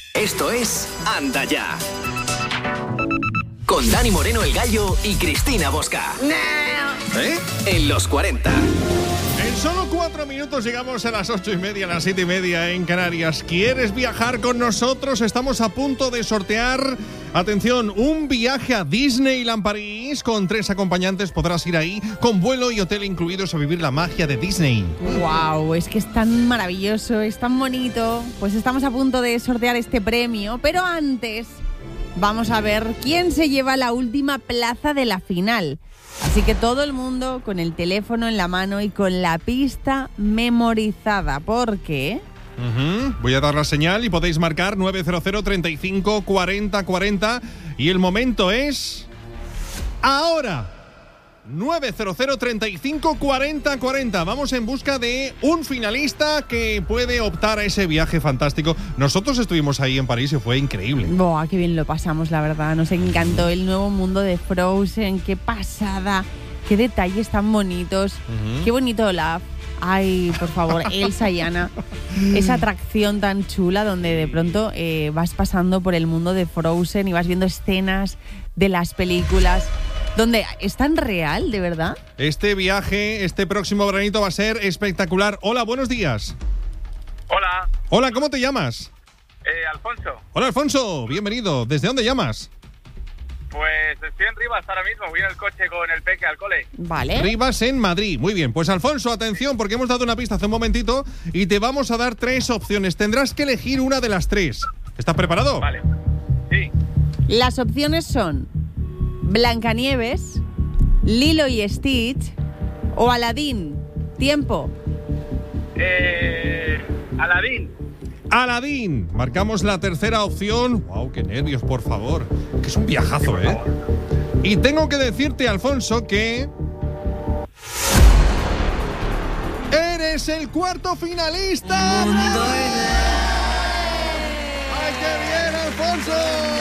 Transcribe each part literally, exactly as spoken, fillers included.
Esto es Anda Ya. Con Dani Moreno el Gallo y Cristina Bosca. ¿Eh? En los cuarenta. En solo cuatro minutos llegamos a las ocho y media, a las siete y media en Canarias. ¿Quieres viajar con nosotros? Estamos a punto de sortear, atención, un viaje a Disneyland París con tres acompañantes. Podrás ir ahí con vuelo y hotel incluidos a vivir la magia de Disney. ¡Wow! Es que es tan maravilloso, es tan bonito. Pues estamos a punto de sortear este premio, pero antes vamos a ver quién se lleva la última plaza de la final. Así que todo el mundo con el teléfono en la mano y con la pista memorizada, porque... Uh-huh. Voy a dar la señal y podéis marcar nueve cero cero, treinta y cinco, cuarenta, cuarenta y el momento es... ahora. nueve cero cero, treinta y cinco, cuarenta, cuarenta. Vamos en busca de un finalista que puede optar a ese viaje fantástico. Nosotros estuvimos ahí en París y fue increíble. ¡Buah, qué bien lo pasamos, la verdad! Nos encantó el nuevo mundo de Frozen. ¡Qué pasada! ¡Qué detalles tan bonitos! Uh-huh. ¡Qué bonito Olaf! Ay, por favor, Elsa y Anna. Esa atracción tan chula donde de pronto eh, vas pasando por el mundo de Frozen y vas viendo escenas de las películas. ¿Dónde? ¿Es tan real, de verdad? Este viaje, este próximo veranito va a ser espectacular. Hola, buenos días. Hola. Hola, ¿cómo te llamas? Eh, Alfonso. Hola, Alfonso, bienvenido. ¿Desde dónde llamas? Pues estoy en Rivas ahora mismo, voy en el coche con el peque al cole. Vale. Rivas en Madrid, muy bien. Pues Alfonso, atención, porque hemos dado una pista hace un momentito y te vamos a dar tres opciones. Tendrás que elegir una de las tres. ¿Estás preparado? Vale. Sí. Las opciones son Blancanieves, Lilo y Stitch o Aladín. Tiempo. Eh, Aladín. Aladín. Marcamos la tercera opción. ¡Wow, qué nervios, por favor! Que es un viajazo, ¿eh? Y tengo que decirte, Alfonso, que... ¡eres el cuarto finalista! ¡Ay, qué bien, Alfonso!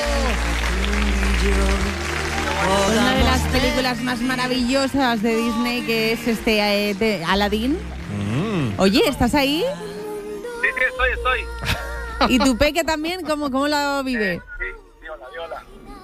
Una de las películas más maravillosas de Disney, que es este eh, de Aladín. Mm. Oye, ¿estás ahí? Sí, sí, estoy, estoy. ¿Y tu peque también? ¿Cómo, cómo lo vive? Eh, sí, sí, hola, hola.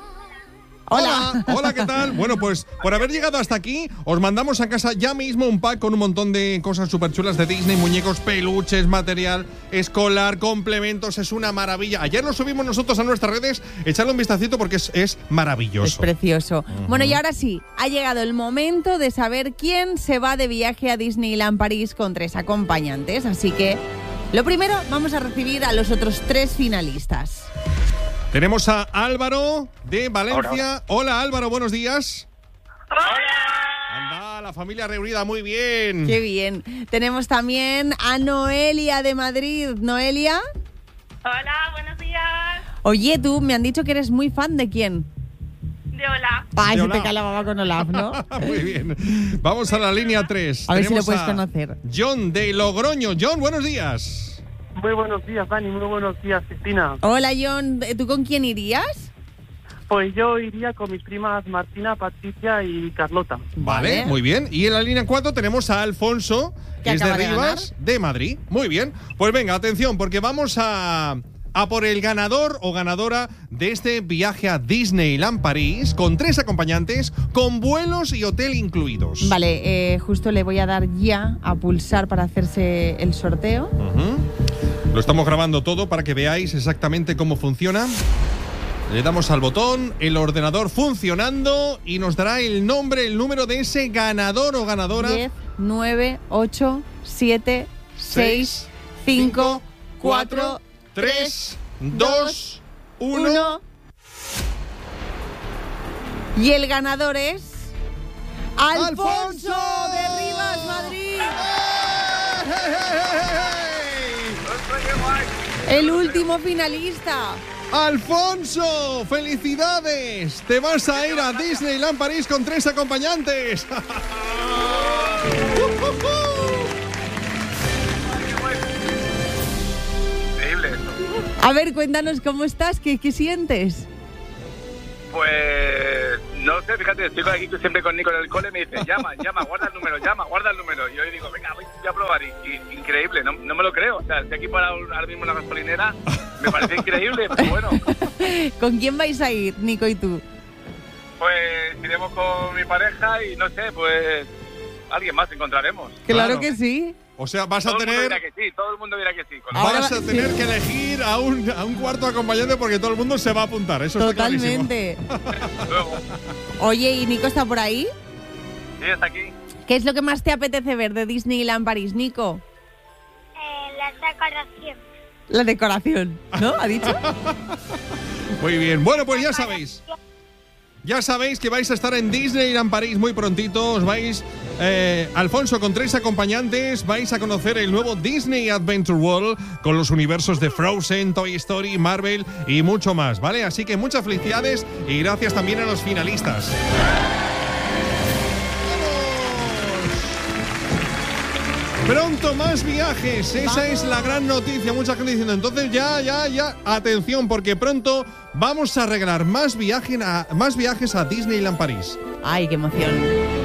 Hola. Hola, hola, ¿qué tal? Bueno, pues por haber llegado hasta aquí, os mandamos a casa ya mismo un pack con un montón de cosas súper chulas de Disney, muñecos, peluches, material escolar, complementos, es una maravilla. Ayer lo subimos nosotros a nuestras redes, echarle un vistacito porque es, es maravilloso. Es precioso. Uh-huh. Bueno, y ahora sí, ha llegado el momento de saber quién se va de viaje a Disneyland París con tres acompañantes, así que lo primero, vamos a recibir a los otros tres finalistas. Tenemos a Álvaro de Valencia. Hola, Hola Álvaro, buenos días. ¡Hola! Anda, la familia reunida, muy bien. Qué bien. Tenemos también a Noelia de Madrid. Noelia. Hola, buenos días. Oye, tú, me han dicho que eres muy fan de quién. De Olaf. Ay, De se te Olaf. cae la baba con Olaf, ¿no? Muy bien. Vamos a la línea tres. A ver si Tenemos lo puedes a conocer. John de Logroño. John, buenos días. Muy buenos días, Dani. Muy buenos días, Cristina. Hola, John. ¿Tú con quién irías? Pues yo iría con mis primas Martina, Patricia y Carlota. Vale, Vale. muy bien. Y en la línea cuatro tenemos a Alfonso, que Que es de acaba de Rivas, de Madrid. Muy bien. Pues venga, atención, porque vamos a, a por el ganador o ganadora de este viaje a Disneyland París, con tres acompañantes, con vuelos y hotel incluidos. Vale, eh, justo le voy a dar ya a pulsar para hacerse el sorteo. Uh-huh. Lo estamos grabando todo para que veáis exactamente cómo funciona. Le damos al botón, el ordenador funcionando y nos dará el nombre, el número de ese ganador o ganadora. diez, nueve, ocho, siete, seis, cinco, cuatro, tres, dos, uno. uno. Y el ganador es... ¡Alfonso de Rivas, Madrid! El último finalista. ¡Alfonso! ¡Felicidades! Te vas a ir a Disneyland París con tres acompañantes. Increíble esto. A ver, cuéntanos cómo estás, qué, qué sientes. Pues no sé, fíjate, estoy aquí siempre con Nico en el cole, me dice, llama, llama, guarda el número, llama, guarda el número. Y yo digo, venga, voy a probar. Y, y, increíble, no, no me lo creo. O sea, estoy aquí para ahora mismo en la gasolinera Me parece increíble, pero bueno. ¿Con quién vais a ir, Nico y tú? Pues iremos con mi pareja y no sé, pues alguien más encontraremos. Claro, Claro. que sí. O sea, vas a Todo el mundo tener dirá que sí, todo el mundo dirá que sí. Con Ahora vas va- a tener sí. que elegir a un, a un cuarto acompañante porque todo el mundo se va a apuntar. Eso está clarísimo. Totalmente. luego. Oye, ¿y Nico está por ahí? Sí, está aquí. ¿Qué es lo que más te apetece ver de Disneyland París, Nico? Eh, la decoración. La decoración, ¿no? ¿Ha dicho? Muy bien. Bueno, pues ya sabéis. Ya sabéis que vais a estar en Disneyland París muy prontito. Os vais, eh, Alfonso, con tres acompañantes. Vais a conocer el nuevo Disney Adventure World con los universos de Frozen, Toy Story, Marvel y mucho más, ¿vale? Así que muchas felicidades y gracias también a los finalistas. Pronto más viajes, esa es la gran noticia. Mucha gente diciendo, entonces ya, ya, ya, atención, porque pronto vamos a regalar más, viaje a, más viajes a Disneyland París. Ay, qué emoción.